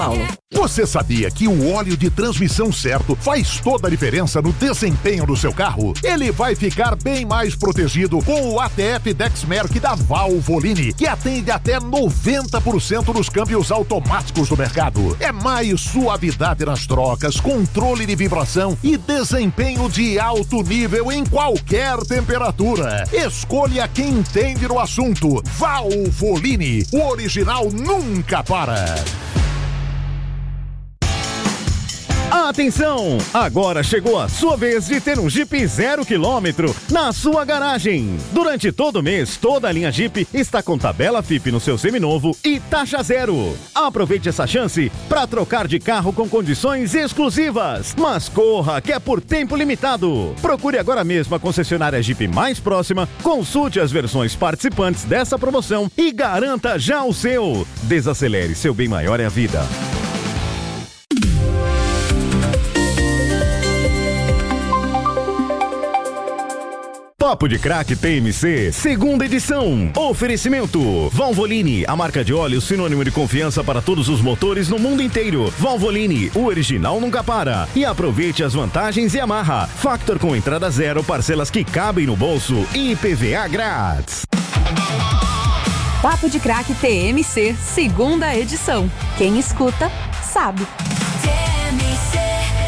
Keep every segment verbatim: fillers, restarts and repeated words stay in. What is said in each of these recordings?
Paulo. Você sabia que o óleo de transmissão certo faz toda a diferença no desempenho do seu carro? Ele vai ficar bem mais protegido com o A T F Dexmerc da Valvoline, que atende até noventa por cento dos câmbios automáticos do mercado. É mais suavidade nas trocas, controle de vibração e desempenho de alto nível em qualquer temperatura. Escolha quem entende no assunto. Valvoline, o original nunca para. Atenção! Agora chegou a sua vez de ter um Jeep zero quilômetro na sua garagem. Durante todo o mês, toda a linha Jeep está com tabela F I P no seu seminovo e taxa zero. Aproveite essa chance para trocar de carro com condições exclusivas. Mas corra, que é por tempo limitado. Procure agora mesmo a concessionária Jeep mais próxima, consulte as versões participantes dessa promoção e garanta já o seu. Desacelere, seu bem maior é a vida. Papo de Crack T M C, segunda edição. Oferecimento Valvoline, a marca de óleo sinônimo de confiança para todos os motores no mundo inteiro. Valvoline, o original nunca para. E aproveite as vantagens Yamaha. Factor com entrada zero, parcelas que cabem no bolso e I P V A grátis. Papo de Crack T M C, segunda edição. Quem escuta, sabe. T M C.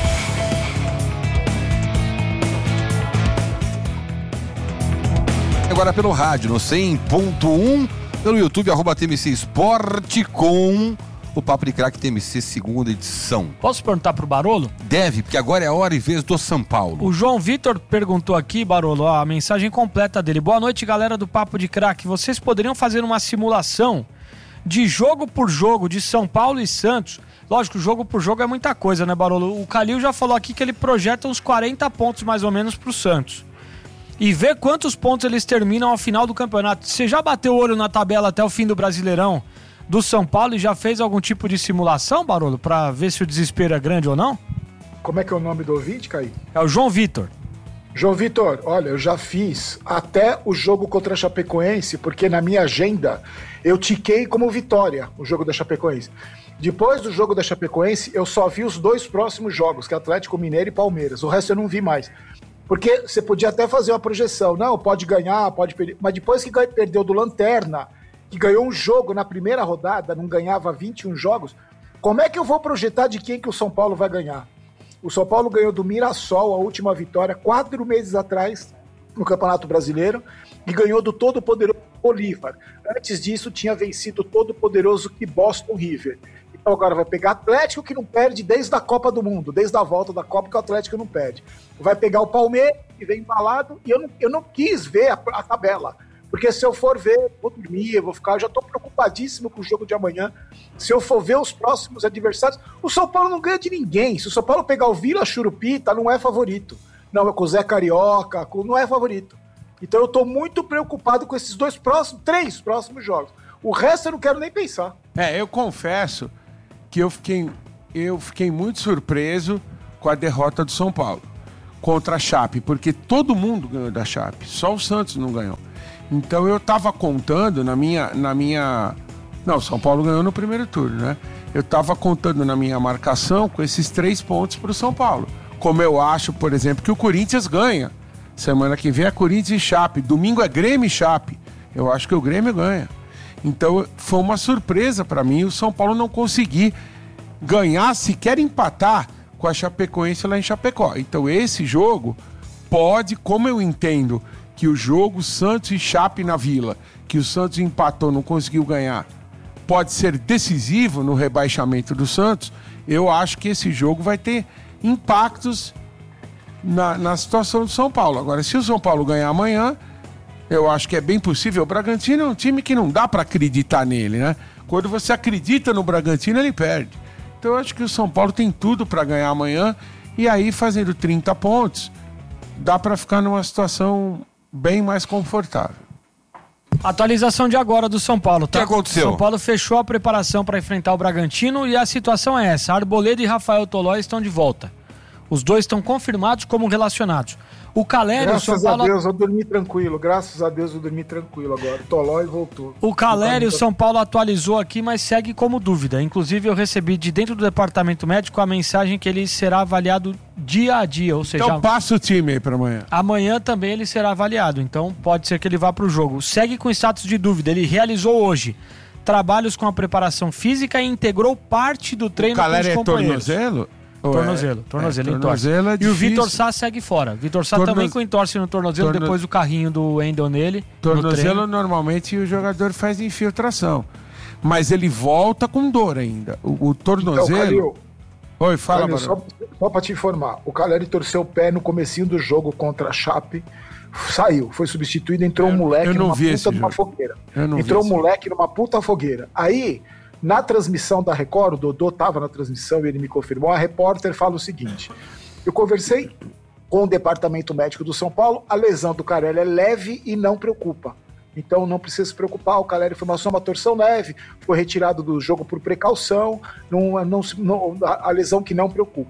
Agora pelo rádio, no cem ponto um, pelo YouTube, arroba T M C Esporte, com o Papo de Crack T M C, segunda edição. Posso perguntar pro Barolo? Deve, porque agora é a hora e vez do São Paulo. O João Vitor perguntou aqui, Barolo, ó, a mensagem completa dele. Boa noite, galera do Papo de Crack. Vocês poderiam fazer uma simulação de jogo por jogo de São Paulo e Santos? Lógico, jogo por jogo é muita coisa, né, Barolo? O Calil já falou aqui que ele projeta uns quarenta pontos mais ou menos pro Santos. E ver quantos pontos eles terminam ao final do campeonato. Você já bateu o olho na tabela até o fim do Brasileirão do São Paulo e já fez algum tipo de simulação, Barolo, pra ver se o desespero é grande ou não? Como é que é o nome do ouvinte, Caí? É o João Vitor. João Vitor, olha, eu já fiz até o jogo contra a Chapecoense, porque na minha agenda eu tiquei como vitória o jogo da Chapecoense. Depois do jogo da Chapecoense, eu só vi os dois próximos jogos, que é Atlético Mineiro e Palmeiras. O resto eu não vi mais. Porque você podia até fazer uma projeção, não, pode ganhar, pode perder, mas depois que perdeu do Lanterna, que ganhou um jogo na primeira rodada, não ganhava vinte e um jogos, como é que eu vou projetar de quem que o São Paulo vai ganhar? O São Paulo ganhou do Mirassol a última vitória, quatro meses atrás, no Campeonato Brasileiro, e ganhou do todo-poderoso Bolívar. Antes disso, tinha vencido o todo-poderoso que Boston River. Então agora vai pegar Atlético, que não perde desde a Copa do Mundo, desde a volta da Copa, que o Atlético não perde. Vai pegar o Palmeiras, que vem embalado, e eu não, eu não quis ver a, a tabela, porque se eu for ver, vou dormir, eu vou ficar, eu já estou preocupadíssimo com o jogo de amanhã. Se eu for ver os próximos adversários, o São Paulo não ganha de ninguém. Se o São Paulo pegar o Vila Churupita, não é favorito. Não, é com o Zé Carioca, com, não é favorito. Então eu estou muito preocupado com esses dois próximos, três próximos jogos. O resto eu não quero nem pensar. É, eu confesso que eu fiquei, eu fiquei muito surpreso com a derrota do São Paulo contra a Chape, porque todo mundo ganhou da Chape, só o Santos não ganhou. Então eu estava contando na minha, na minha... Não, o São Paulo ganhou no primeiro turno, né? Eu estava contando na minha marcação com esses três pontos para o São Paulo. Como eu acho, por exemplo, que o Corinthians ganha. Semana que vem é Corinthians e Chape. Domingo é Grêmio e Chape. Eu acho que o Grêmio ganha. Então foi uma surpresa para mim o São Paulo não conseguir ganhar, sequer empatar com a Chapecoense lá em Chapecó. Então esse jogo pode, como eu entendo que o jogo Santos e Chape na Vila, que o Santos empatou, não conseguiu ganhar, pode ser decisivo no rebaixamento do Santos, eu acho que esse jogo vai ter impactos na, na situação do São Paulo. Agora, se o São Paulo ganhar amanhã, eu acho que é bem possível. O Bragantino é um time que não dá para acreditar nele, né? Quando você acredita no Bragantino, ele perde. Então eu acho que o São Paulo tem tudo para ganhar amanhã, e aí fazendo trinta pontos, dá para ficar numa situação bem mais confortável. Atualização de agora do São Paulo, tá? O que aconteceu? São Paulo fechou a preparação para enfrentar o Bragantino e a situação é essa: Arboleda e Rafael Tolói estão de volta. Os dois estão confirmados como relacionados. O Caleri, graças o São Paulo... a Deus, eu dormi tranquilo. Graças a Deus, eu dormi tranquilo agora. Tolói voltou. O Caleri, o São Paulo atualizou aqui, mas segue como dúvida. Inclusive, eu recebi de dentro do departamento médico a mensagem que ele será avaliado dia a dia, ou seja... Então passa o time aí para amanhã. Amanhã também ele será avaliado, então pode ser que ele vá para o jogo. Segue com status de dúvida, ele realizou hoje trabalhos com a preparação física e integrou parte do treino com os companheiros. É tornozelo? Tornozelo, é, tornozelo, é, entorse. tornozelo é e o Vitor Sá segue fora. Vitor Sá Tornoz... também com entorse no tornozelo, Torno... depois do carrinho do Wendel nele. Tornozelo, normalmente o jogador faz infiltração. Mas ele volta com dor ainda. O, o tornozelo... Então, Calil, Oi, fala, Calil, só, só pra te informar, o Caleri torceu o pé no comecinho do jogo contra a Chape, saiu, foi substituído, entrou eu, um moleque numa puta numa fogueira. Entrou um moleque numa puta fogueira. Aí... Na transmissão da Record, o Dodô estava na transmissão e ele me confirmou, a repórter fala o seguinte, eu conversei com o departamento médico do São Paulo, a lesão do Caleri é leve e não preocupa. Então não precisa se preocupar, o Caleri foi uma, só uma torção leve, foi retirado do jogo por precaução, não, não, não, a, a lesão que não preocupa.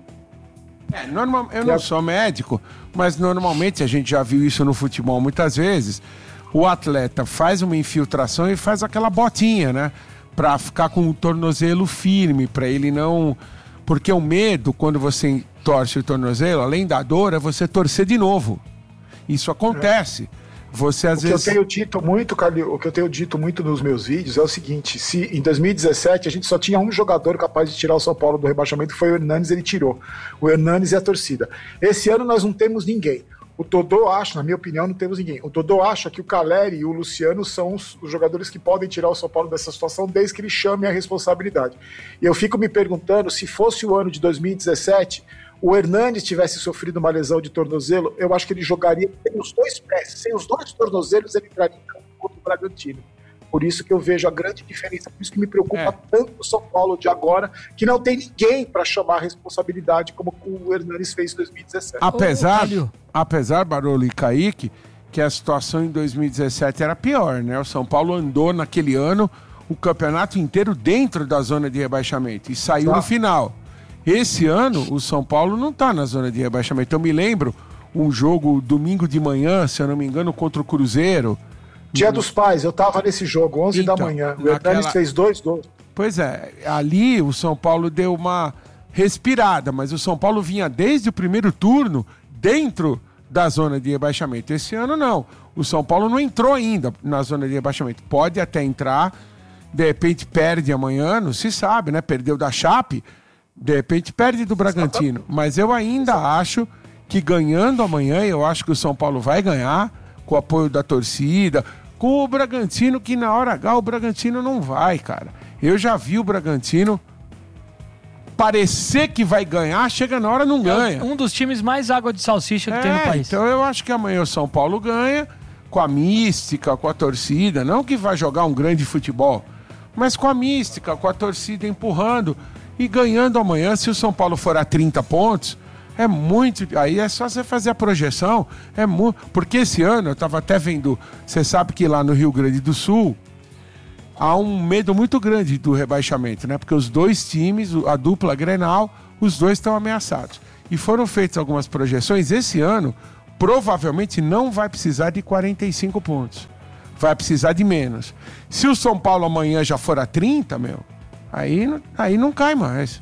É, normal, eu não sou médico, mas normalmente a gente já viu isso no futebol muitas vezes, o atleta faz uma infiltração e faz aquela botinha, né? Para ficar com o tornozelo firme, para ele não... Porque o medo, quando você torce o tornozelo, além da dor, é você torcer de novo. Isso acontece. É. Você às o vezes... que eu tenho dito muito, Calil, o que eu tenho dito muito nos meus vídeos é o seguinte, se em dois mil e dezessete a gente só tinha um jogador capaz de tirar o São Paulo do rebaixamento, foi o Hernanes, ele tirou. O Hernanes e a torcida. Esse ano nós não temos ninguém. O Dodô acha, na minha opinião, não temos ninguém. O Dodô acha que o Caleri e o Luciano são os, os jogadores que podem tirar o São Paulo dessa situação desde que ele chame a responsabilidade. E eu fico me perguntando, se fosse o ano de dois mil e dezessete, o Hernanes tivesse sofrido uma lesão de tornozelo, eu acho que ele jogaria sem os dois pés, sem os dois tornozelos, ele entraria contra o Bragantino. Por isso que eu vejo a grande diferença, por isso que me preocupa é. tanto o São Paulo de agora, que não tem ninguém para chamar a responsabilidade como o Hernanes fez em dois mil e dezessete. Apesar, oh, apesar, Barolo e Kaique, que a situação em dois mil e dezessete era pior, né? O São Paulo andou naquele ano o campeonato inteiro dentro da zona de rebaixamento e saiu tá. no final. Esse ano, o São Paulo não está na zona de rebaixamento. Eu me lembro um jogo domingo de manhã, se eu não me engano, contra o Cruzeiro. Dia dos Pais, eu tava nesse jogo, onze então, da manhã. O Hernanes naquela... fez dois gols. Pois é, ali o São Paulo deu uma respirada, mas o São Paulo vinha desde o primeiro turno dentro da zona de rebaixamento. Esse ano não. O São Paulo não entrou ainda na zona de rebaixamento. Pode até entrar, de repente perde amanhã, não se sabe, né? Perdeu da Chape, de repente perde do Bragantino. Mas eu ainda acho que ganhando amanhã, eu acho que o São Paulo vai ganhar, com o apoio da torcida, com o Bragantino, que na hora H o Bragantino não vai, cara. Eu já vi o Bragantino parecer que vai ganhar, chega na hora não ganha. É um dos times mais água de salsicha que é, tem no país. Então eu acho que amanhã o São Paulo ganha, com a mística, com a torcida, não que vai jogar um grande futebol, mas com a mística, com a torcida empurrando e ganhando amanhã. Se o São Paulo for a trinta pontos, é muito... Aí é só você fazer a projeção, é muito... Porque esse ano, eu estava até vendo, você sabe que lá no Rio Grande do Sul há um medo muito grande do rebaixamento, né? Porque os dois times, a dupla Grenal, os dois estão ameaçados. E foram feitas algumas projeções. Esse ano, provavelmente não vai precisar de quarenta e cinco pontos. Vai precisar de menos. Se o São Paulo amanhã já for a trinta, meu, aí, aí não cai mais.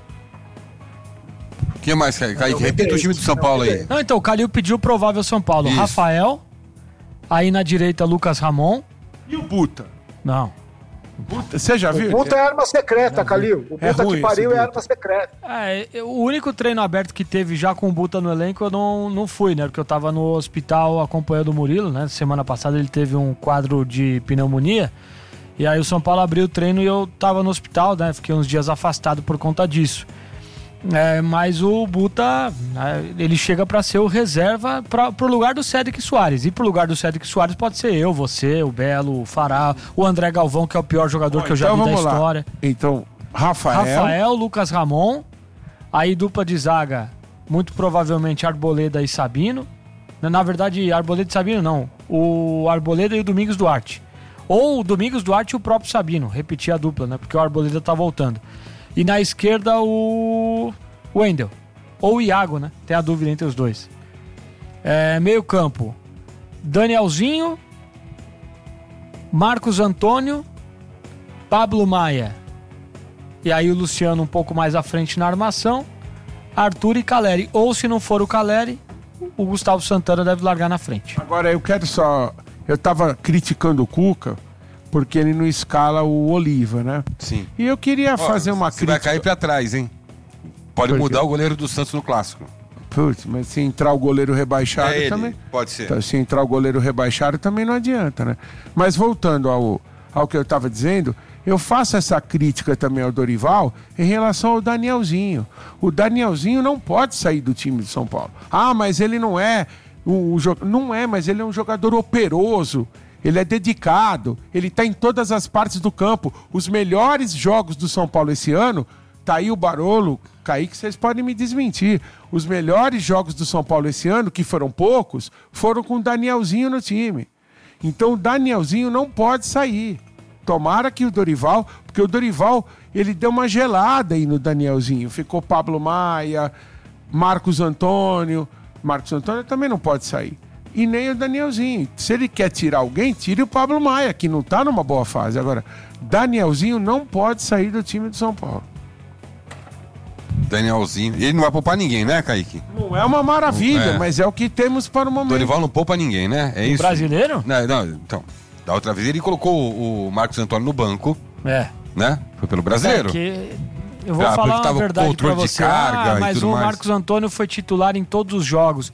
O que mais, Kaique? Repita o time do São Paulo aí. Não, então, o Calil pediu o provável São Paulo. Isso. Rafael, aí na direita, Lucas Ramon. E o Buta? Não. Buta, você já viu? O Buta é arma secreta, Calil. O Buta é que pariu é arma secreta. É, o único treino aberto que teve já com o Buta no elenco, eu não, não fui, né? Porque eu tava no hospital acompanhando o Murilo, né? Semana passada ele teve um quadro de pneumonia. E aí o São Paulo abriu o treino e eu tava no hospital, né? Fiquei uns dias afastado por conta disso. É, mas o Buta, ele chega para ser o reserva para pro lugar do Cédric Soares. E pro lugar do Cédric Soares pode ser eu, você, o Belo, o Fará, o André Galvão, que é o pior jogador Bom, que eu já então vi da história. Lá. Então, Rafael... Rafael, Lucas Ramon, aí dupla de zaga, muito provavelmente Arboleda e Sabino. Na verdade, Arboleda e Sabino não, o Arboleda e o Domingos Duarte. Ou o Domingos Duarte e o próprio Sabino, repetir a dupla, né? Porque o Arboleda tá voltando. E na esquerda o Wendel. Ou o Iago, né? Tem a dúvida entre os dois. É, meio campo, Danielzinho, Marcos Antônio, Pablo Maia. E aí o Luciano um pouco mais à frente na armação, Arthur e Caleri. Ou se não for o Caleri, o Gustavo Santana deve largar na frente. Agora eu quero só... Eu tava criticando o Cuca porque ele não escala o Oliva, né? Sim. E eu queria Ó, fazer uma você crítica... vai cair pra trás, hein? Pode mudar o goleiro do Santos no Clássico. Putz, mas se entrar o goleiro rebaixado é também... Ele. Pode ser. Então, se entrar o goleiro rebaixado também não adianta, né? Mas voltando ao, ao que eu tava dizendo... Eu faço essa crítica também ao Dorival em relação ao Danielzinho. O Danielzinho não pode sair do time de São Paulo. Ah, mas ele não é... O, o, não é, mas ele é um jogador operoso. Ele é dedicado. Ele está em todas as partes do campo. Os melhores jogos do São Paulo esse ano... Tá aí o Barolo, Kaique, vocês podem me desmentir. Os melhores jogos do São Paulo esse ano, que foram poucos, foram com o Danielzinho no time. Então o Danielzinho não pode sair. Tomara que o Dorival, porque o Dorival, ele deu uma gelada aí no Danielzinho. Ficou Pablo Maia, Marcos Antônio. Marcos Antônio também não pode sair. E nem o Danielzinho. Se ele quer tirar alguém, tire o Pablo Maia, que não tá numa boa fase. Agora, Danielzinho não pode sair do time de São Paulo. Danielzinho. Ele não vai poupar ninguém, né, Kaique? Não é uma maravilha, é. mas é o que temos para o momento. Dorival não poupa ninguém, né? É isso. Brasileiro? Não, não, então... Da outra vez ele colocou o Marcos Antônio no banco. É. Né? Foi pelo brasileiro. É que eu vou ah, falar a verdade pra você. Carga ah, mas o mais. Marcos Antônio foi titular em todos os jogos.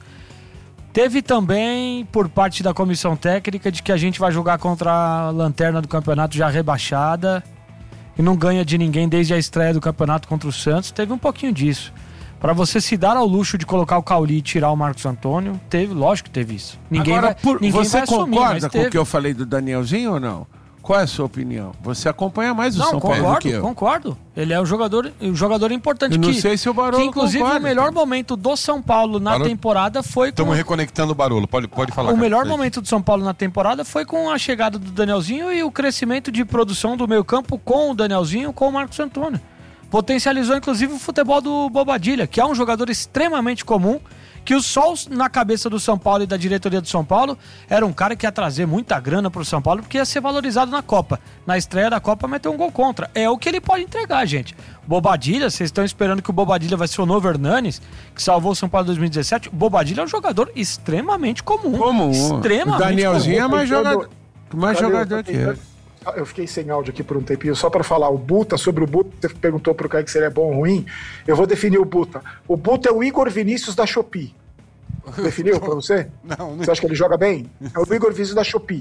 Teve também, por parte da comissão técnica, de que a gente vai jogar contra a lanterna do campeonato já rebaixada e não ganha de ninguém desde a estreia do campeonato contra o Santos. Teve um pouquinho disso. Pra você se dar ao luxo de colocar o Cauli e tirar o Marcos Antônio, teve, lógico que teve isso. Ninguém Agora, vai, por, ninguém você vai assumir, concorda com teve. o que eu falei do Danielzinho ou não? Qual é a sua opinião? Você acompanha mais o não, São concordo, Paulo do que eu. Concordo, ele é um jogador, um jogador importante. Eu não que, sei se o Barolo que inclusive concorda, o melhor então. momento do São Paulo na Barolo, temporada foi com... Estamos reconectando o Barolo, pode, pode falar. O cara, melhor daí. momento do São Paulo na temporada foi com a chegada do Danielzinho e o crescimento de produção do meio campo com o Danielzinho, com o Marcos Antônio. Potencializou inclusive o futebol do Bobadilla, que é um jogador extremamente comum, que o sol na cabeça do São Paulo e da diretoria do São Paulo era um cara que ia trazer muita grana pro São Paulo, porque ia ser valorizado na Copa. Na estreia da Copa meteu um gol contra. É o que ele pode entregar, gente. Bobadilla, vocês estão esperando que o Bobadilla vai ser o novo Hernanes, que salvou o São Paulo em dois mil e dezessete. O Bobadilla é um jogador extremamente comum. Comum. Extremamente o Danielzinho comum. é mais jogador, mais jogador que ele. Eu fiquei sem áudio aqui por um tempinho, só para falar. O Buta, sobre o Buta, você perguntou pro Kaique se ele é bom ou ruim. Eu vou definir o Buta. O Buta é o Igor Vinícius da Shopee. Definiu para você? Não, não. Você acha que ele joga bem? É o Igor Vinícius da Shopee.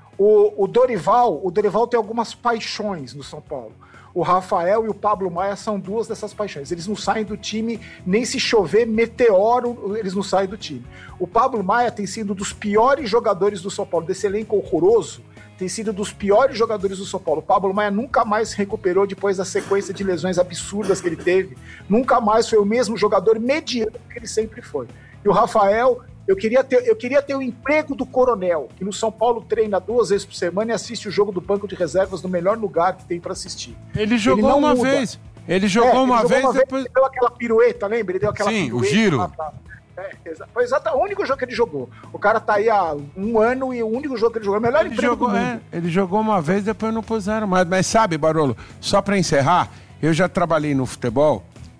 O, o Dorival, o Dorival tem algumas paixões no São Paulo. O Rafael e o Pablo Maia são duas dessas paixões. Eles não saem do time, nem se chover meteoro, eles não saem do time. O Pablo Maia tem sido um dos piores jogadores do São Paulo, desse elenco horroroso, tem sido dos piores jogadores do São Paulo. O Pablo Maia nunca mais se recuperou depois da sequência de lesões absurdas que ele teve. Nunca mais foi o mesmo jogador mediano que ele sempre foi. E o Rafael, eu queria ter, eu queria ter o emprego do Coronel, que no São Paulo treina duas vezes por semana e assiste o jogo do banco de reservas no melhor lugar que tem para assistir. Ele jogou ele uma muda. vez. Ele jogou, é, uma, ele jogou vez, uma vez. Depois... Ele deu aquela pirueta, lembra? Ele deu aquela Sim, pirueta. o giro. Lá pra... É, foi exato, o único jogo que ele jogou. O cara tá aí há um ano e o único jogo que ele jogou é o melhor ele emprego jogou, do mundo. é, ele jogou uma vez, depois não puseram mais. Mas sabe, Barolo, só pra encerrar, eu já trabalhei no futebol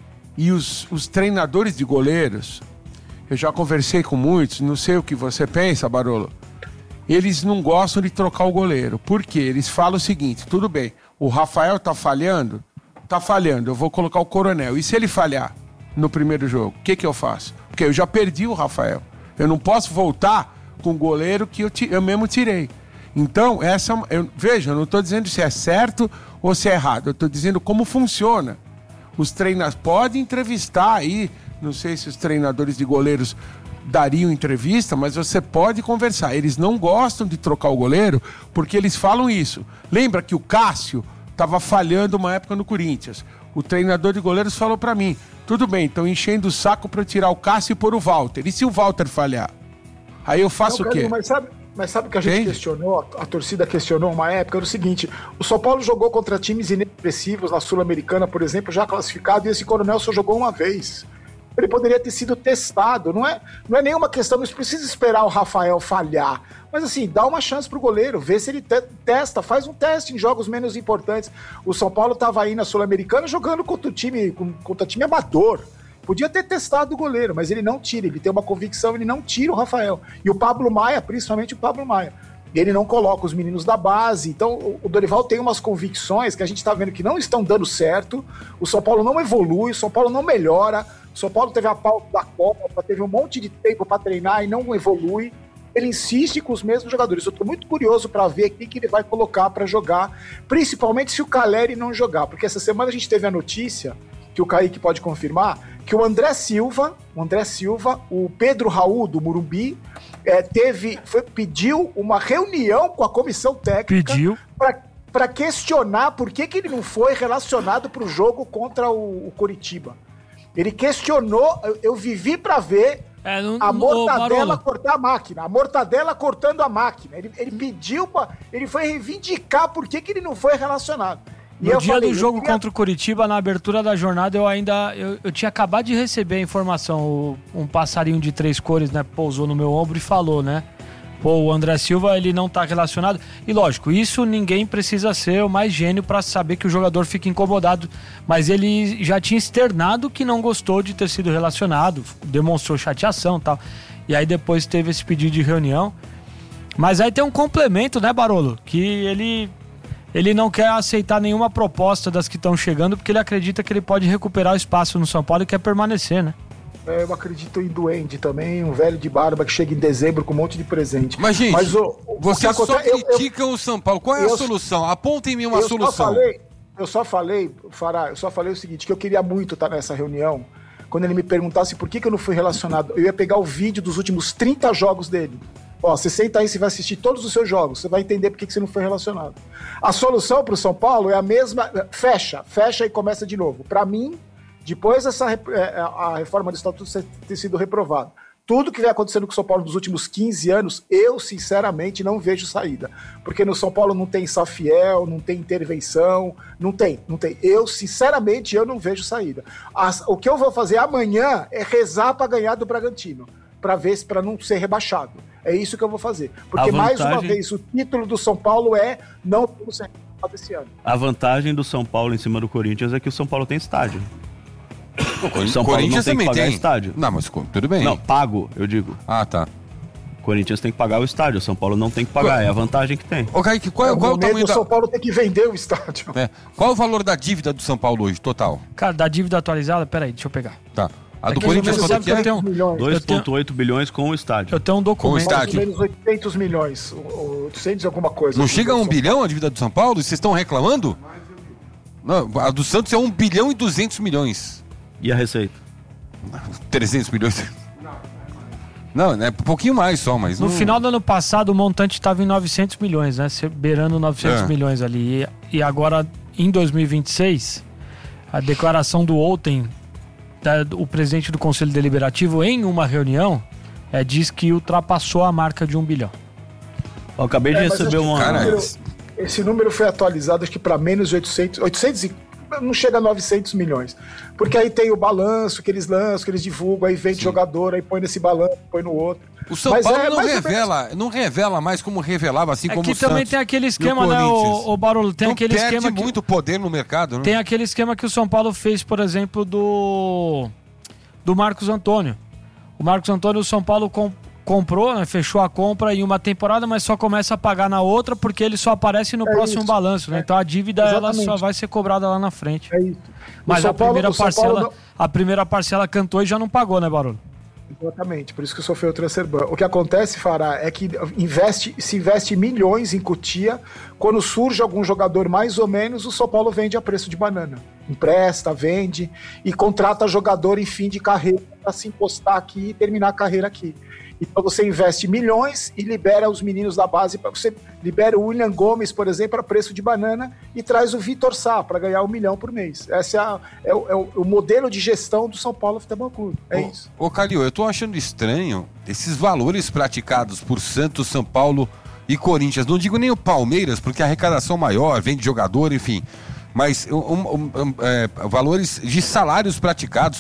e os, os treinadores de goleiros, eu já conversei com muitos, não sei o que você pensa, Barolo, eles não gostam de trocar o goleiro. Por quê? Eles falam o seguinte, tudo bem, o Rafael tá falhando, tá falhando, eu vou colocar o Coronel. E se ele falhar no primeiro jogo, o que que eu faço? Porque eu já perdi o Rafael. Eu não posso voltar com o goleiro que eu, ti, eu mesmo tirei. Então, essa... Eu, veja, eu não estou dizendo se é certo ou se é errado. Eu estou dizendo como funciona. Os treinadores... Pode entrevistar aí. Não sei se os treinadores de goleiros dariam entrevista, mas você pode conversar. Eles não gostam de trocar o goleiro porque eles falam isso. Lembra que o Cássio estava falhando uma época no Corinthians. O treinador de goleiros falou para mim, tudo bem, estão enchendo o saco para tirar o Cássio e pôr o Walter. E se o Walter falhar? Aí eu faço não, o quê? Cara, mas sabe, mas sabe que a gente Entende? questionou, a, a torcida questionou uma época, era o seguinte, o São Paulo jogou contra times inexpressivos na Sul-Americana, por exemplo, já classificado, e esse Coronel só jogou uma vez. Ele poderia ter sido testado. Não é, não é nenhuma questão, não precisa esperar o Rafael falhar. Mas assim, dá uma chance pro goleiro, vê se ele te- testa, faz um teste em jogos menos importantes. O São Paulo estava aí na Sul-Americana jogando contra o time, contra o time amador. Podia ter testado o goleiro, mas ele não tira, ele tem uma convicção, ele não tira o Rafael. E o Pablo Maia, principalmente o Pablo Maia. Ele não coloca os meninos da base. Então o Dorival tem umas convicções que a gente está vendo que não estão dando certo. O São Paulo não evolui, o São Paulo não melhora. O São Paulo teve a pauta da Copa, teve um monte de tempo para treinar e não evolui. Ele insiste com os mesmos jogadores. Eu estou muito curioso para ver quem que ele vai colocar para jogar, principalmente se o Caleri não jogar, porque essa semana a gente teve a notícia, que o Kaique pode confirmar, que o André Silva, o André Silva, o Pedro Raul do Morumbi, é, teve, foi, pediu uma reunião com a comissão técnica para questionar por que, que ele não foi relacionado para o jogo contra o, o Coritiba. Ele questionou, eu, eu vivi para ver é, não, a mortadela não, cortar a máquina, a mortadela cortando a máquina. Ele, ele pediu, pra, ele foi reivindicar por que, que ele não foi relacionado. E no dia falei, do jogo queria... contra o Coritiba, na abertura da jornada, eu ainda... Eu, eu tinha acabado de receber a informação. O, um passarinho de três cores, né, pousou no meu ombro e falou, né? Pô, o André Silva, ele não tá relacionado. E lógico, isso ninguém precisa ser o mais gênio para saber que o jogador fica incomodado. Mas ele já tinha externado que não gostou de ter sido relacionado. Demonstrou chateação e tal. E aí depois teve esse pedido de reunião. Mas aí tem um complemento, né, Barolo? Que ele... Ele não quer aceitar nenhuma proposta das que estão chegando, porque ele acredita que ele pode recuperar o espaço no São Paulo e quer permanecer, né? É, eu acredito em Duende também, um velho de barba que chega em dezembro com um monte de presente. Mas, gente, Mas, o, o você só acontece, critica eu, eu, o São Paulo. Qual é eu, a solução? Apontem-me uma eu solução. Só falei, eu só falei, Fará, eu só falei o seguinte, que eu queria muito estar nessa reunião, quando ele me perguntasse por que, que eu não fui relacionado. Eu ia pegar o vídeo dos últimos trinta jogos dele. Ó, você senta aí, você vai assistir todos os seus jogos, você vai entender por que você não foi relacionado. A solução para o São Paulo é a mesma, fecha, fecha e começa de novo. Para mim, depois dessa a reforma do Estatuto ter sido reprovada, tudo que vem acontecendo com o São Paulo nos últimos quinze anos, eu sinceramente não vejo saída. Porque no São Paulo não tem Safiel, não tem intervenção, não tem, não tem. Eu, sinceramente, eu não vejo saída. As, o que eu vou fazer amanhã é rezar para ganhar do Bragantino, para ver se para não ser rebaixado. É isso que eu vou fazer. Porque, vantagem... mais uma vez, o título do São Paulo é não vamos ser rebaixado esse ano. A vantagem do São Paulo em cima do Corinthians é que o São Paulo tem estádio. O São Paulo não tem que pagar tem. estádio. Não, mas tudo bem. Não, pago, eu digo. Ah, tá. O Corinthians tem que pagar o estádio, o São Paulo não tem que pagar, é a vantagem que tem. Ô, Kaique, qual, é, qual é o tamanho da... O São Paulo tem que vender o estádio. É. Qual é o valor da dívida do São Paulo hoje, total? Cara, da dívida atualizada, peraí, deixa eu pegar. Tá. A é do Corinthians quanto que é? dois vírgula oito bilhões com o estádio. Eu tenho um documento. Com o estádio. Mais ou menos oitocentos milhões, oitocentos alguma coisa. Não chega a um bilhão a dívida do São Paulo? E vocês estão reclamando? Não, a do Santos é um bilhão e duzentos milhões. E a receita? trezentos milhões. Não, é um pouquinho mais só, mas... No não... final do ano passado o montante estava em novecentos milhões, né? Beirando novecentos é. milhões ali. E, e agora, em dois mil e vinte e seis, a declaração do ontem, da, o presidente do Conselho Deliberativo, em uma reunião, é, diz que ultrapassou a marca de um bilhão. Eu acabei de é, receber uma... Esse número, esse número foi atualizado, acho que para menos de oitocentos... oitocentos e não chega a novecentos milhões. Porque aí tem o balanço que eles lançam, que eles divulgam, aí vende jogador, aí põe nesse balanço, põe no outro. O São mas Paulo é, não, revela, não revela mais como revelava, assim é como o Santos. É que também tem aquele esquema, né, o, o Barolo? Tem não aquele perde esquema que, muito poder no mercado, né? Tem aquele esquema que o São Paulo fez, por exemplo, do, do Marcos Antônio. O Marcos Antônio, o São Paulo com, comprou, né, fechou a compra em uma temporada, mas só começa a pagar na outra porque ele só aparece no é próximo isso. balanço, né? É. Então a dívida ela só vai ser cobrada lá na frente. É isso. Mas a primeira, Paulo, parcela, não... a primeira parcela cantou e já não pagou, né, Barolo? Exatamente, por isso que sofreu o transfer ban. O que acontece, Fará, é que investe, se investe milhões em Cotia, quando surge algum jogador mais ou menos, o São Paulo vende a preço de banana. Empresta, vende e contrata jogador em fim de carreira para se encostar aqui e terminar a carreira aqui. Então você investe milhões e libera os meninos da base, para você libera o William Gomes, por exemplo, a preço de banana e traz o Vitor Sá para ganhar um milhão por mês. Esse é, a, é, o, é o modelo de gestão do São Paulo Futebol Clube. É ô, isso. Ô, Calil, eu tô achando estranho esses valores praticados por Santos, São Paulo e Corinthians. Não digo nem o Palmeiras, porque a arrecadação maior, vende jogador, enfim. Mas um, um, um, é, valores de salários praticados.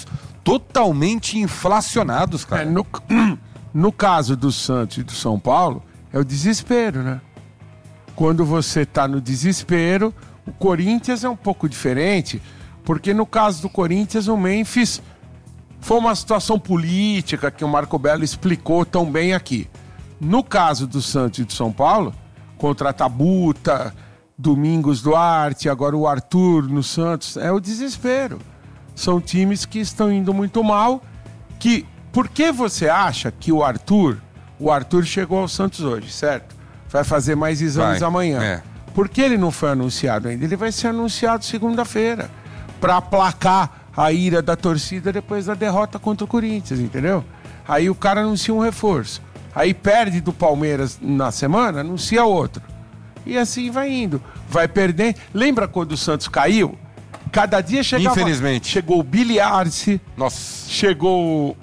totalmente inflacionados, cara. É, no, no caso do Santos e do São Paulo, é o desespero, né? Quando você tá no desespero, o Corinthians é um pouco diferente, porque no caso do Corinthians, o Memphis foi uma situação política que o Marco Belo explicou tão bem aqui. No caso do Santos e do São Paulo, contra a Tabuta, Domingos Duarte, agora o Arthur no Santos, é o desespero. São times que estão indo muito mal, que... Por que você acha que o Arthur... O Arthur chegou ao Santos hoje, certo? Vai fazer mais exames vai, amanhã. É. Por que ele não foi anunciado ainda? Ele vai ser anunciado segunda-feira, para aplacar a ira da torcida depois da derrota contra o Corinthians, entendeu? Aí o cara anuncia um reforço. Aí perde do Palmeiras na semana, anuncia outro. E assim vai indo. Vai perder. Lembra quando o Santos caiu? Cada dia chegava... Infelizmente. Chegou o Billy Arce. Nossa. Chegou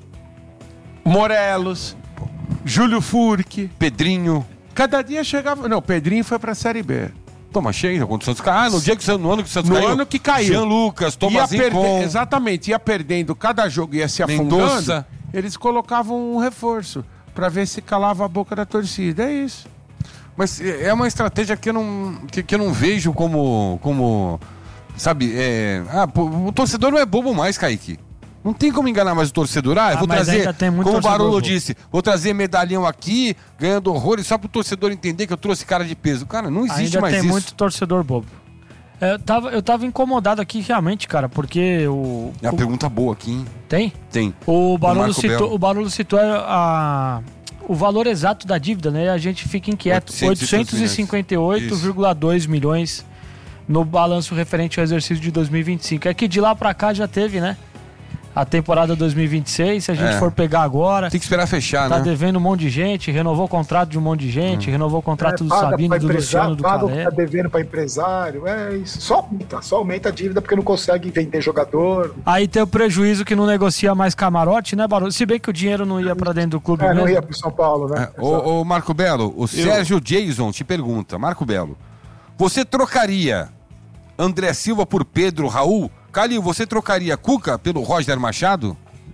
o Morelos. Júlio Furque. Pedrinho. Cada dia chegava... Não, Pedrinho foi pra Série B. Toma cheio, quando o Santos caiu. Ah, no dia que no ano que o Santos no caiu. No ano que caiu. Jean Lucas, Thomas perde... Incon. Exatamente. Ia perdendo cada jogo, ia se afundando. Mendonça. Eles colocavam um reforço pra ver se calava a boca da torcida. É isso. Mas é uma estratégia que eu não, que, que eu não vejo como... como sabe, é... Ah, pô, o torcedor não é bobo mais, Kaique. Não tem como enganar mais o torcedor. Ah, eu Ah, vou mas trazer, ainda tem muito como o torcedor Barolo bobo. disse, vou trazer medalhão aqui, ganhando horrores, só pro torcedor entender que eu trouxe cara de peso. Cara, não existe Ainda mais tem isso. muito torcedor bobo. É, Eu tava, eu tava incomodado aqui realmente, cara, porque o... É uma o- pergunta boa aqui, hein? Tem? Tem. O Barolo Marco citou, Belo. o Barolo citou a, o valor exato da dívida, né? A gente fica inquieto. oitocentos oitocentos e cinquenta e oito vírgula dois milhões no balanço referente ao exercício de dois mil e vinte e cinco. É que de lá pra cá já teve, né? A temporada dois mil e vinte e seis, se a gente É. for pegar agora, Tem que esperar fechar, tá né? devendo um monte de gente, renovou o contrato de um monte de gente, renovou o contrato do paga Sabino, pra do Luciano, empresário, do paga o que Calé. tá devendo para empresário, é isso. Só aumenta, só aumenta a dívida porque não consegue vender jogador. Aí tem o prejuízo que não negocia mais camarote, né, Barolo? Se bem que o dinheiro não ia pra dentro do clube É, mesmo. não ia pro São Paulo, né? É, ô, ô, Marco Belo, o Sérgio Jason te pergunta, Marco Belo, você trocaria André Silva por Pedro Raul? Calil, você trocaria Cuca pelo Roger Machado?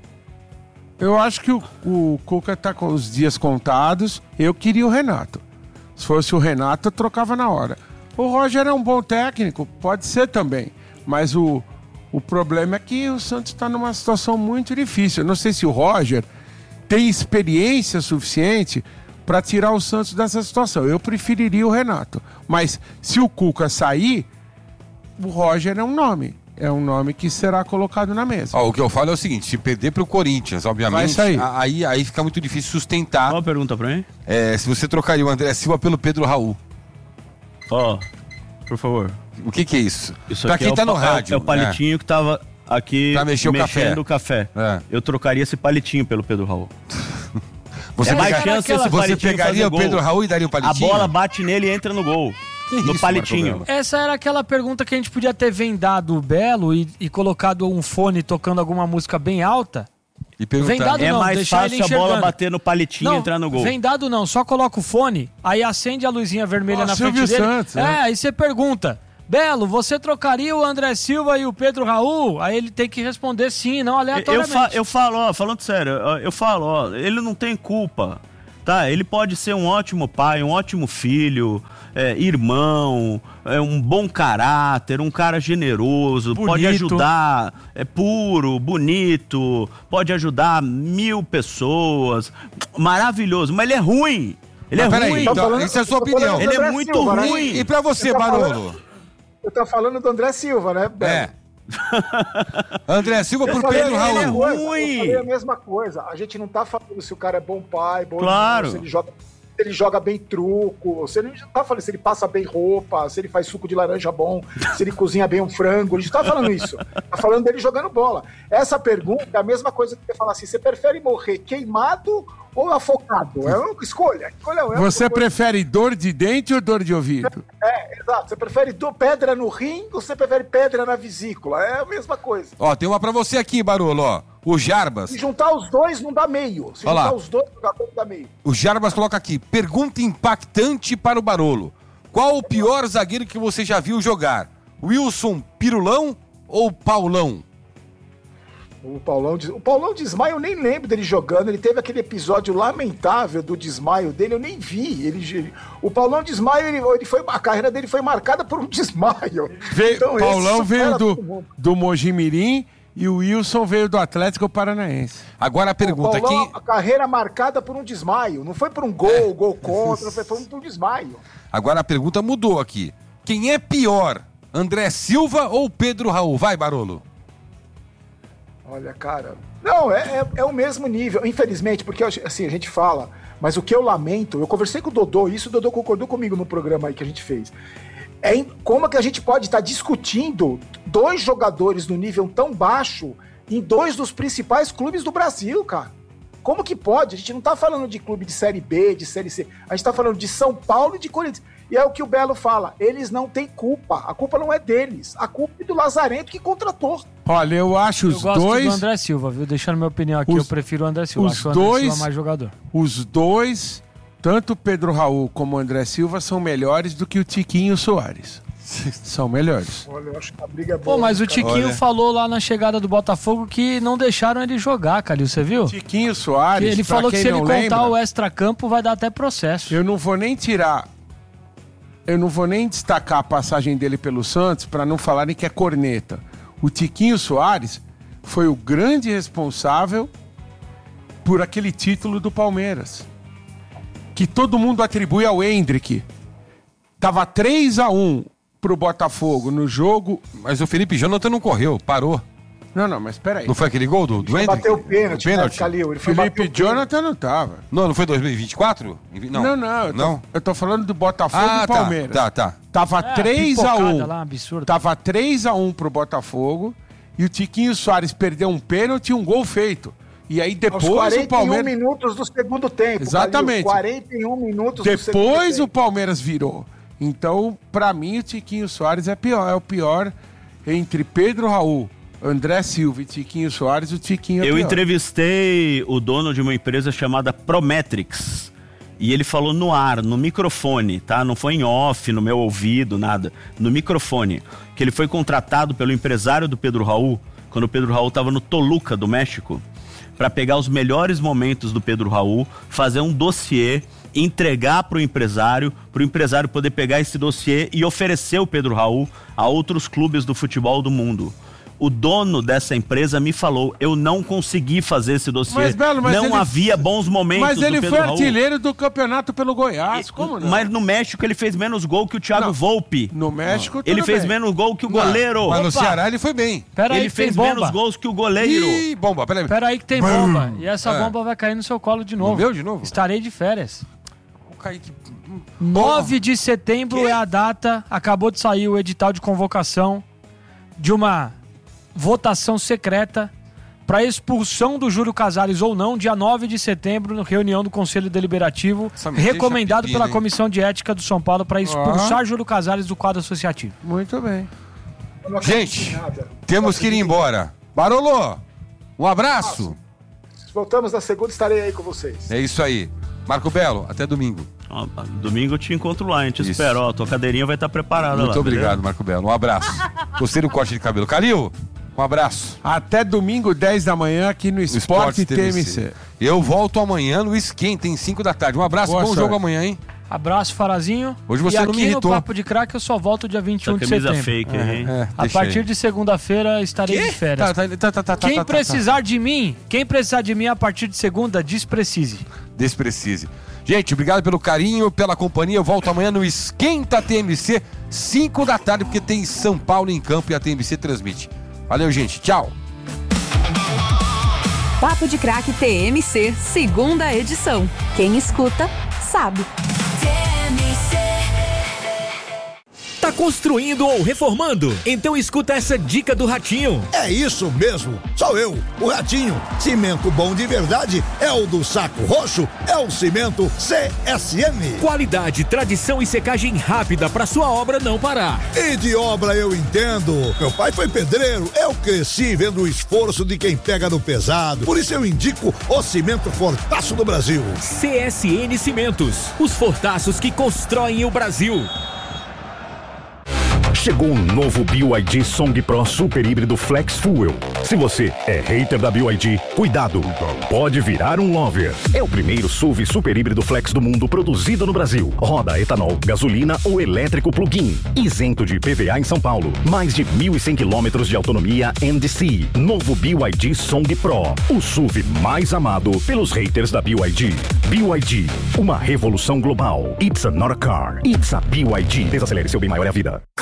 Eu acho que o, o Cuca tá com os dias contados. Eu queria o Renato. Se fosse o Renato, eu trocava na hora. O Roger é um bom técnico, pode ser também. Mas o, o problema é que o Santos está numa situação muito difícil. Eu não sei se o Roger tem experiência suficiente para tirar o Santos dessa situação. Eu preferiria o Renato. Mas se o Cuca sair, o Roger é um nome. É um nome que será colocado na mesa. Ó, o que eu falo é o seguinte, se perder pro Corinthians, obviamente, Vai sair. a- aí, aí fica muito difícil sustentar Qual a pergunta pra mim? é, se você trocaria o André Silva pelo Pedro Raul. Ó, por favor. O que que é isso? Isso Pra aqui quem é tá o, no pa- rádio. É o palitinho que tava aqui Pra mexer o mexendo café. o café. É. Eu trocaria esse palitinho pelo Pedro Raul. Você, É mais pega- chance esse você palitinho pegaria fazer o gol. Pedro Raul e daria o A palitinho? bola bate nele e entra no gol. Que no isso, palitinho. Marco Essa era aquela pergunta que a gente podia ter vendado o Belo e, e colocado um fone tocando alguma música bem alta. E perguntar. Vendado É não, mais deixar ele fácil a bola enxergando. bater no palitinho e entrar no gol. Vendado não, só coloca o fone, aí acende a luzinha vermelha Ó, na Silvio frente dele. Santos, é, né? aí você pergunta: Belo, você trocaria o André Silva e o Pedro Raul? Aí ele tem que responder sim, não Eu, aleatoriamente. fa- eu falo, ó, falando sério, eu, eu falo, ó, ele não tem culpa, tá? Ele pode ser um ótimo pai, um ótimo filho, é, irmão, é, um bom caráter, um cara generoso, pode Bonito. ajudar, é puro, bonito, pode ajudar mil pessoas, maravilhoso, mas ele é ruim. Ele Mas é peraí, ruim. então, Tá falando- essa é a sua tá falando opinião. do Ele é André muito Silva, né? ruim. E pra você, Você tá Barolo? falando- Eu tô falando do André Silva, né? Belo? É. André Silva Eu por falei Pedro a mesma Raul. coisa, ruim. Eu falei a mesma coisa. A gente não tá falando se o cara é bom pai, bom Claro. irmão, se ele joga, se ele joga bem truco, se ele não tá falando se ele passa bem roupa, se ele faz suco de laranja bom, se ele cozinha bem um frango. A gente tá falando isso. Tá falando dele jogando bola. Essa pergunta é a mesma coisa que você fala assim: você prefere morrer queimado ou afogado? É uma escolha. escolha é uma Você coisa. prefere dor de dente ou dor de ouvido? É, exato. Você prefere do- pedra no rim ou você prefere pedra na vesícula? É a mesma coisa. Ó, tem uma pra você aqui, Barolo, ó. O Jarbas. Se juntar os dois, não dá meio. Se Olha juntar lá. os dois, não dá- não dá meio. O Jarbas coloca aqui. Pergunta impactante para o Barolo. Qual o pior zagueiro que você já viu jogar? Wilson Pirulão ou Paulão? O Paulão, o Paulão desmaio, eu nem lembro dele jogando. Ele teve aquele episódio lamentável do desmaio dele, eu nem vi. Ele, o Paulão desmaio, ele, ele foi, a carreira dele foi marcada por um desmaio. Veio, então, Paulão veio do, do Mojimirim e o Wilson veio do Atlético Paranaense. Agora a pergunta aqui. A carreira marcada por um desmaio. Não foi por um gol, é. gol contra, foi por um desmaio. Agora a pergunta mudou aqui. Quem é pior, André Silva ou Pedro Raul? Vai, Barolo. Olha, cara, não, é, é, é o mesmo nível, infelizmente, porque assim, a gente fala, mas o que eu lamento, eu conversei com o Dodô, isso o Dodô concordou comigo no programa aí que a gente fez, é em, como que a gente pode estar discutindo dois jogadores no nível tão baixo em dois dos principais clubes do Brasil, cara? Como que pode? A gente não tá falando de clube de Série B, de Série C, a gente tá falando de São Paulo e de Corinthians. E é o que o Belo fala, eles não têm culpa, a culpa não é deles, a culpa é do Lazarento que contratou. Olha, eu acho os eu dois... Eu gosto do André Silva, viu? Deixando minha opinião aqui, os... eu prefiro o André Silva, os acho o André dois... Silva mais jogador. Os dois, tanto o Pedro Raul como o André Silva, são melhores do que o Tiquinho Soares. São melhores. Olha, eu acho que a briga é boa. Pô, mas o cara. Tiquinho Olha. falou lá na chegada do Botafogo que não deixaram ele jogar, Calil, você viu? Tiquinho Soares, que ele falou que se ele contar lembra, o extracampo vai dar até processo. Eu não vou nem tirar... Eu não vou nem destacar a passagem dele pelo Santos para não falarem que é corneta. O Tiquinho Soares foi o grande responsável por aquele título do Palmeiras, que todo mundo atribui ao Hendrick. Tava três a um pro Botafogo no jogo. Mas o Felipe Jonathan não correu, parou. Não, não, mas peraí. Não foi aquele gol do, do Hendrick? Bateu o pênalti, pênalti. né, Calil? Ele foi Felipe Jonathan não tava. Não, não foi dois mil e vinte e quatro? Não, Não, não. Eu tô, não? eu tô falando do Botafogo Ah, e Palmeiras. tá, tá, tá. Tava É, três a um. pipocada lá, absurdo. Tava três a um pro Botafogo e o Tiquinho Soares perdeu um pênalti e um gol feito. E aí depois Aos quarenta e um o Palmeiras... minutos do segundo tempo. Exatamente. Calil, quarenta e um minutos do segundo Depois tempo. o Palmeiras virou. Então, pra mim, o Tiquinho Soares é pior. É o pior entre Pedro Raul, André Silva e Tiquinho Soares. O Tiquinho é Eu pior. entrevistei o dono de uma empresa chamada Prometrics. E ele falou no ar, no microfone, tá? Não foi em off, no meu ouvido, nada. No microfone. Que ele foi contratado pelo empresário do Pedro Raul, quando o Pedro Raul estava no Toluca, do México, para pegar os melhores momentos do Pedro Raul, fazer um dossiê, entregar para o empresário, para o empresário poder pegar esse dossiê e oferecer o Pedro Raul a outros clubes do futebol do mundo. O dono dessa empresa me falou, eu não consegui fazer esse dossiê, Mas, Belo, mas não ele- havia bons momentos Mas ele do Pedro foi Raul. artilheiro do campeonato pelo Goiás. Como não? Mas no México ele fez menos gol que o Thiago Não. Volpe. No México, tudo Ele fez bem. menos gol que o goleiro. Mas no Opa! Ceará ele foi bem. Pera aí Ele que tem fez bomba. menos gols que o goleiro. Ih, bomba, peraí. Pera aí que tem bomba. E essa É. bomba vai cair no seu colo de novo. meu de novo? Estarei de férias. O Kaique... nove de setembro Quê? é a data, acabou de sair o edital de convocação de uma votação secreta para expulsão do Júlio Casares ou não, dia nove de setembro, na reunião do Conselho Deliberativo, Essa me deixa recomendado pepino, pela hein? Comissão de Ética do São Paulo para expulsar Júlio Casares do quadro associativo. Muito bem. Eu não acredito Gente, em nada. temos que ir embora. Barolo, um abraço. Voltamos na segunda, estarei aí com vocês. É isso aí. Marco Belo, até domingo. Ó, domingo eu te encontro lá, a gente Isso. espera. Ó, tua cadeirinha vai estar preparada lá. Muito obrigado, beleza? Marco Belo. Um abraço. Gostei do corte de cabelo. Calil, um abraço. Até domingo, dez da manhã, aqui no O Esporte T M C. Eu volto amanhã no Esquenta, em cinco da tarde. Um abraço, Boa bom sorte. jogo amanhã, hein? Abraço, Farazinho. Hoje você e não aqui me irritou. no Papo de Craque eu só volto dia vinte e um Essa de camisa setembro. fake aí, hein? É, A deixa partir aí. de segunda-feira estarei de férias. Tá, tá, tá, tá, tá, Quem tá, tá, precisar de mim, quem precisar de mim a partir de segunda, desprecise. tá. Desprecise. Gente, obrigado pelo carinho, pela companhia. Eu volto amanhã no Esquenta T M C, cinco da tarde, porque tem São Paulo em campo e a T M C transmite. Valeu, gente. Tchau. Papo de Craque T M C, segunda edição. Quem escuta, sabe. Tá construindo ou reformando? Então escuta essa dica do Ratinho. É isso mesmo, sou eu, o Ratinho. Cimento bom de verdade é o do Saco Roxo, é o Cimento C S M. Qualidade, tradição e secagem rápida para sua obra não parar. E de obra eu entendo. Meu pai foi pedreiro, eu cresci vendo o esforço de quem pega no pesado. Por isso eu indico o Cimento Fortaço do Brasil. C S N Cimentos, os fortaços que constroem o Brasil. Chegou um novo B Y D Song Pro Super Híbrido Flex Fuel. Se você é hater da B Y D, cuidado, pode virar um lover. É o primeiro S U V super híbrido flex do mundo produzido no Brasil. Roda etanol, gasolina ou elétrico plug-in. Isento de I P V A em São Paulo. Mais de mil e cem quilômetros de autonomia N D C. Novo B Y D Song Pro. O S U V mais amado pelos haters da B Y D. B Y D, uma revolução global. It's not a car, it's a B Y D. Desacelere, seu bem maior é a vida.